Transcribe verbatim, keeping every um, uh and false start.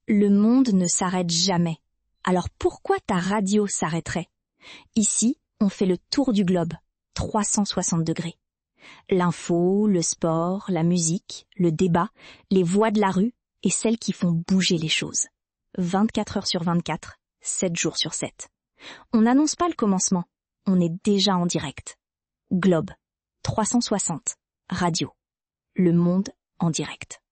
Le monde ne s'arrête jamais. Alors pourquoi ta radio s'arrêterait? Ici, on fait le tour du globe, trois cent soixante degrés. L'info, le sport, la musique, le débat, les voix de la rue et celles qui font bouger les choses. vingt-quatre heures sur vingt-quatre, sept jours sur sept. On n'annonce pas le commencement, on est déjà en direct. Globe, trois cent soixante, radio. Le monde en direct.